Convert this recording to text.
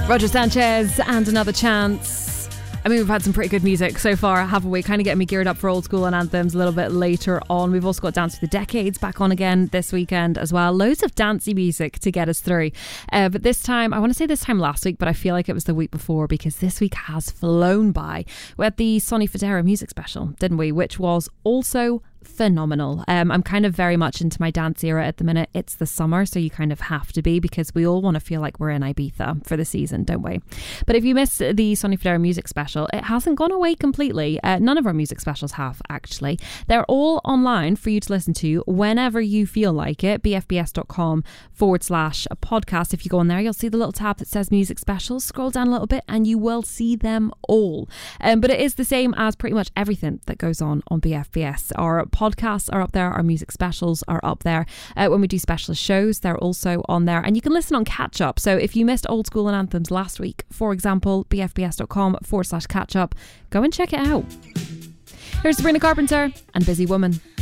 Roger Sanchez and Another Chance. I mean, we've had some pretty good music so far, haven't we? Kind of getting me geared up for old school and anthems a little bit later on. We've also got Dance for the Decades back on again this weekend as well. Loads of dancey music to get us through. But this time, I want to say this time last week, but I feel like it was the week before because this week has flown by. We had the Sonny Fodera music special, didn't we? Which was also phenomenal. I'm kind of very much into my dance era at the minute. It's the summer, so you kind of have to be because we all want to feel like we're in Ibiza for the season, don't we? But if you missed the Sonny Fodera music special, it hasn't gone away completely. None of our music specials have, actually. They're all online for you to listen to whenever you feel like it. bfbs.com/podcast. If you go on there, you'll see the little tab that says music specials. Scroll down a little bit and you will see them all. But it is the same as pretty much everything that goes on BFBS. Our podcasts are up there, our music specials are up there. When we do specialist shows, they're also on there, and you can listen on catch up. So if you missed old school and anthems last week, for example, bfbs.com/catch up, go and check it out. Here's Sabrina Carpenter and Busy Woman.